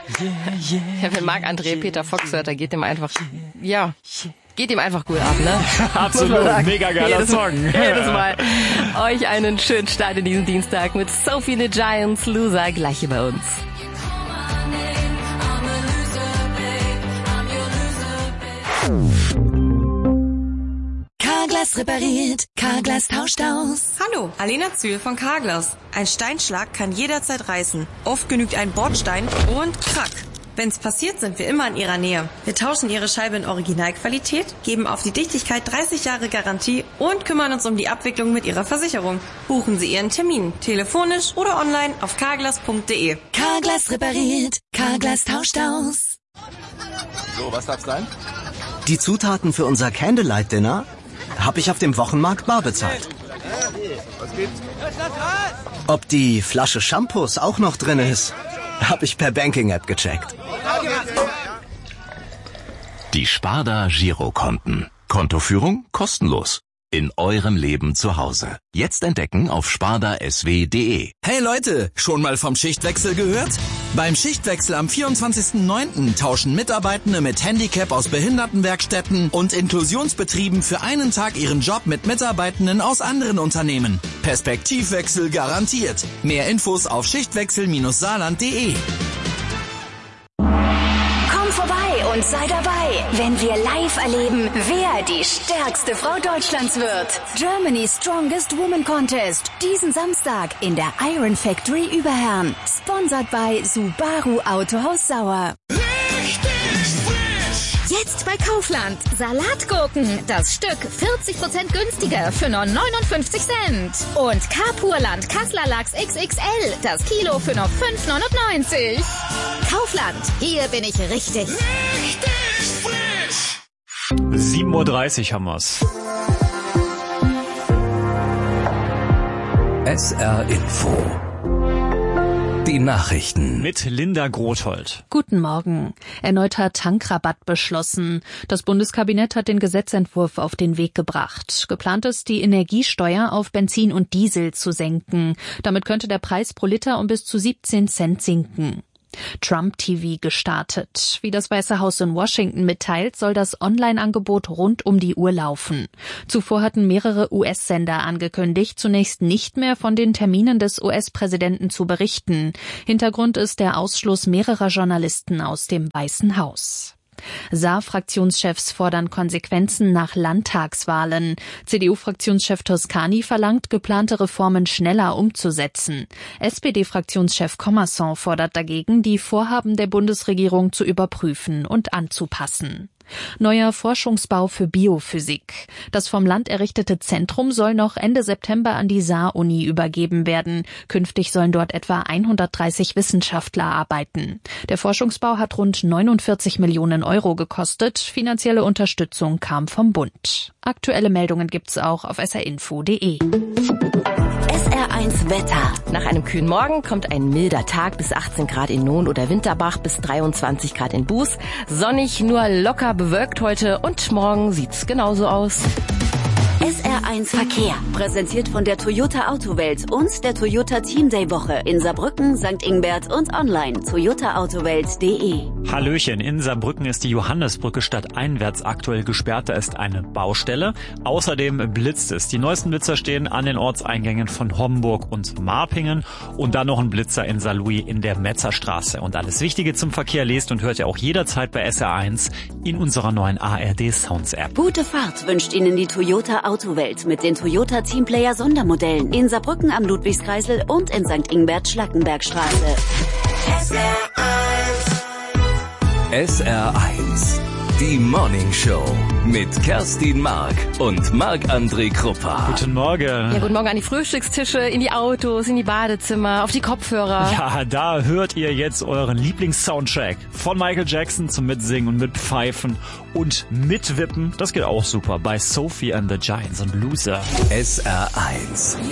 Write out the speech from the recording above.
Ja, wenn Marc-André Peter Fox hört, da geht ihm einfach, geht ihm einfach gut ab, ne? Absolut, mega geiler Song. Jedes Mal. Euch einen schönen Start in diesen Dienstag mit Sophie the Giants, Loser, gleich hier bei uns. Carglass repariert, Carglass tauscht aus. Hallo, Alena Zühl von Carglass. Ein Steinschlag kann jederzeit reißen. Oft genügt ein Bordstein und krack. Wenn's passiert, sind wir immer in Ihrer Nähe. Wir tauschen Ihre Scheibe in Originalqualität, geben auf die Dichtigkeit 30 Jahre Garantie und kümmern uns um die Abwicklung mit Ihrer Versicherung. Buchen Sie Ihren Termin, telefonisch oder online auf carglass.de. Carglass repariert, Carglass tauscht aus. So, was darf's sein? Die Zutaten für unser Candlelight-Dinner habe ich auf dem Wochenmarkt bar bezahlt. Was gibt's? Ob die Flasche Shampoos auch noch drin ist, habe ich per Banking-App gecheckt. Die Sparda Girokonten. Kontoführung kostenlos. In eurem Leben zu Hause. Jetzt entdecken auf spardasw.de. Hey Leute, schon mal vom Schichtwechsel gehört? Beim Schichtwechsel am 24.09. tauschen Mitarbeitende mit Handicap aus Behindertenwerkstätten und Inklusionsbetrieben für einen Tag ihren Job mit Mitarbeitenden aus anderen Unternehmen. Perspektivwechsel garantiert. Mehr Infos auf schichtwechsel-saarland.de. Komm vorbei und sei dabei, wenn wir live erleben, wer die stärkste Frau Deutschlands wird. Germany's Strongest Woman Contest. Diesen Samstag in der Iron Factory Überherrn. Sponsored by Subaru Autohaus Sauer. Jetzt bei Kaufland. Salatgurken. Das Stück 40% günstiger für nur 59 Cent. Und Carpurland Kassler Lachs XXL. Das Kilo für nur 5,99. Kaufland. Hier bin ich richtig. 7:30 haben wir's. SR Info. Die Nachrichten. Mit Linda Grothold. Guten Morgen. Erneuter Tankrabatt beschlossen. Das Bundeskabinett hat den Gesetzentwurf auf den Weg gebracht. Geplant ist, die Energiesteuer auf Benzin und Diesel zu senken. Damit könnte der Preis pro Liter um bis zu 17 Cent sinken. Trump-TV gestartet. Wie das Weiße Haus in Washington mitteilt, soll das Online-Angebot rund um die Uhr laufen. Zuvor hatten mehrere US-Sender angekündigt, zunächst nicht mehr von den Terminen des US-Präsidenten zu berichten. Hintergrund ist der Ausschluss mehrerer Journalisten aus dem Weißen Haus. Saar-Fraktionschefs fordern Konsequenzen nach Landtagswahlen. CDU-Fraktionschef Toscani verlangt, geplante Reformen schneller umzusetzen. SPD-Fraktionschef Commerson fordert dagegen, die Vorhaben der Bundesregierung zu überprüfen und anzupassen. Neuer Forschungsbau für Biophysik. Das vom Land errichtete Zentrum soll noch Ende September an die Saar-Uni übergeben werden. Künftig sollen dort etwa 130 Wissenschaftler arbeiten. Der Forschungsbau hat rund 49 Millionen Euro gekostet. Finanzielle Unterstützung kam vom Bund. Aktuelle Meldungen gibt's auch auf srinfo.de. SR1 Wetter. Nach einem kühlen Morgen kommt ein milder Tag bis 18 Grad in Nohn oder Winterbach, bis 23 Grad in Buß. Sonnig, nur locker bewölkt heute und morgen sieht's genauso aus. SR1 Verkehr. Präsentiert von der Toyota Autowelt und der Toyota Team Day Woche in Saarbrücken, St. Ingbert und online toyotaautowelt.de. Hallöchen, in Saarbrücken ist die Johannesbrücke stadteinwärts aktuell gesperrt. Da ist eine Baustelle. Außerdem blitzt es. Die neuesten Blitzer stehen an den Ortseingängen von Homburg und Marpingen und dann noch ein Blitzer in Saarlouis in der Metzerstraße. Und alles Wichtige zum Verkehr lest und hört ihr auch jederzeit bei SR1 in unserer neuen ARD Sounds App. Gute Fahrt wünscht Ihnen die Toyota Autowelt mit den Toyota Teamplayer Sondermodellen in Saarbrücken am Ludwigskreisel und in St. Ingbert Schlackenbergstraße. SR1. Die Morning Show mit Kerstin Mark und Marc-André Kruppa. Guten Morgen. Ja, guten Morgen an die Frühstückstische, in die Autos, in die Badezimmer, auf die Kopfhörer. Ja, da hört ihr jetzt euren Lieblings-Soundtrack. Von Michael Jackson zum Mitsingen und Mitpfeifen und Mitwippen. Das geht auch super bei Sophie and the Giants und Loser. SR1.